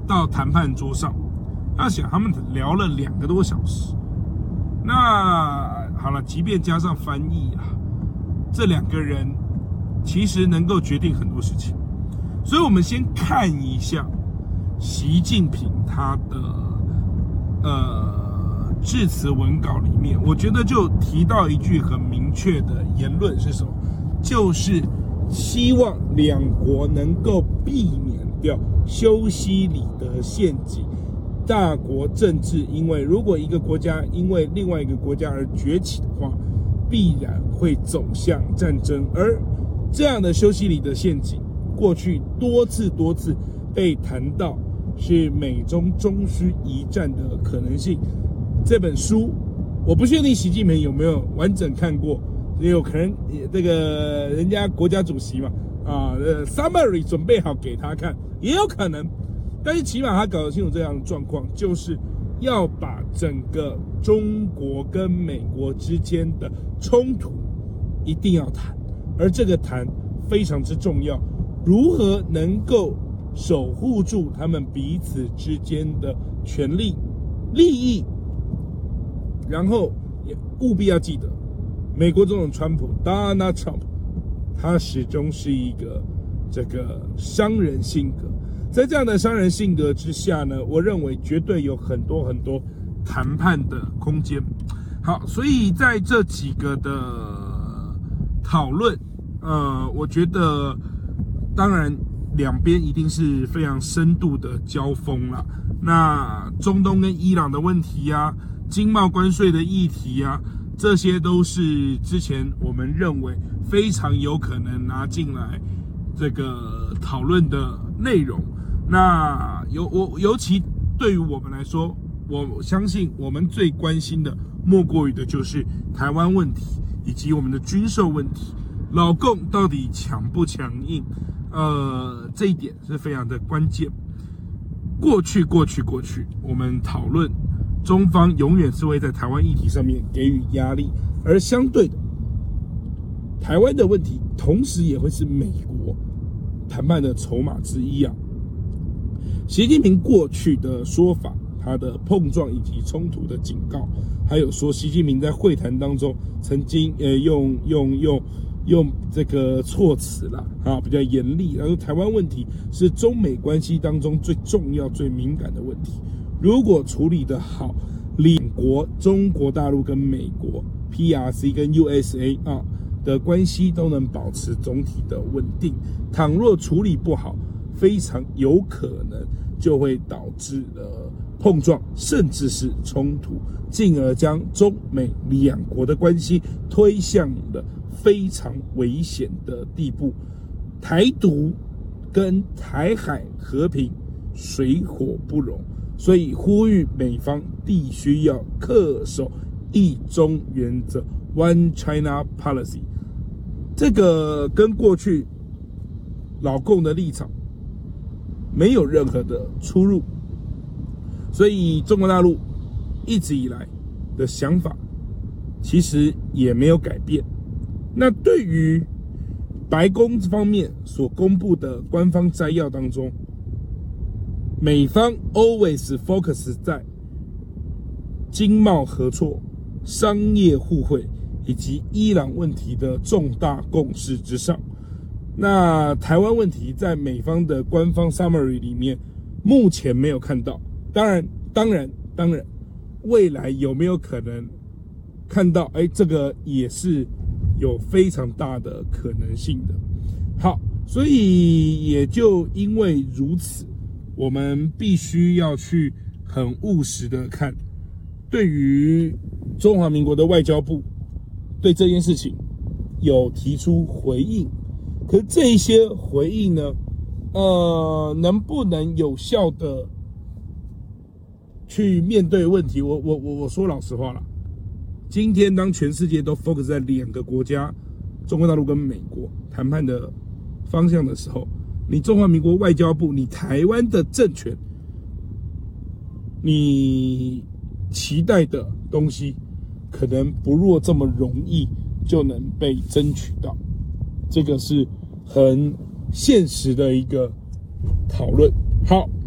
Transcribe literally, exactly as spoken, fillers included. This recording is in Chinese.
到谈判桌上。要想他们聊了两个多小时，那好了，即便加上翻译啊，这两个人其实能够决定很多事情。所以我们先看一下习近平他的呃致辞文稿里面，我觉得就提到一句很明确的言论是什么？就是希望两国能够避免掉修昔里的陷阱。大国政治，因为如果一个国家因为另外一个国家而崛起的话，必然会走向战争。而这样的修昔里的陷阱，过去多次多次被谈到是美中终须一战的可能性。这本书我不确定习近平有没有完整看过，也有可能这个人家国家主席嘛啊呃 summary 准备好给他看，也有可能。但是起码他搞得清楚这样的状况，就是要把整个中国跟美国之间的冲突一定要谈，而这个谈非常之重要，如何能够守护住他们彼此之间的权利、利益，然后也务必要记得，美国总统川普 Donald Trump， 他始终是一个这个商人性格。在这样的商人性格之下呢，我认为绝对有很多很多谈判的空间。好，所以在这几个的讨论，呃，我觉得当然两边一定是非常深度的交锋啦。那中东跟伊朗的问题啊，经贸关税的议题啊，这些都是之前我们认为非常有可能拿进来这个讨论的内容。那尤我尤其对于我们来说，我相信我们最关心的莫过于的就是台湾问题以及我们的军售问题，老共到底强不强硬？呃，这一点是非常的关键。过去过去过去，我们讨论中方永远是会在台湾议题上面给予压力，而相对的，台湾的问题同时也会是美国谈判的筹码之一啊。习近平过去的说法，他的碰撞以及冲突的警告，还有说习近平在会谈当中曾经呃用用用用这个措辞啦啊比较严厉，然后台湾问题是中美关系当中最重要最敏感的问题，如果处理得好，两国中国大陆跟美国 P R C 跟 U S A 啊的关系都能保持总体的稳定，倘若处理不好，非常有可能就会导致了碰撞，甚至是冲突，进而将中美两国的关系推向了非常危险的地步。台独跟台海和平水火不容，所以呼吁美方必须要恪守一中原则 One China Policy。 这个跟过去老共的立场没有任何的出入，所以中国大陆一直以来的想法其实也没有改变。那对于白宫方面所公布的官方摘要当中，美方 always focus 在经贸合作、商业互惠以及伊朗问题的重大共识之上。那台湾问题在美方的官方 summary 里面目前没有看到，当然当然当然未来有没有可能看到，哎，这个也是有非常大的可能性的。好，所以也就因为如此，我们必须要去很务实的看，对于中华民国的外交部对这件事情有提出回应，可是这一些回应呢，呃，能不能有效的去面对问题？我我我我说老实话啦，今天当全世界都 focus 在两个国家，中国大陆跟美国谈判的方向的时候，你中华民国外交部，你台湾的政权，你期待的东西，可能不若这么容易就能被争取到，这个是很现实的一个讨论。好。